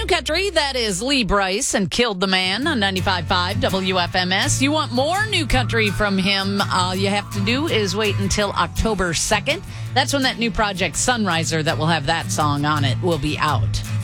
New Country, that is Lee Brice and Killed the Man on 95.5 WFMS. You want more New Country from him, all you have to do is wait until October 2nd. That's when that new project, Sunriser, that will have that song on it, will be out.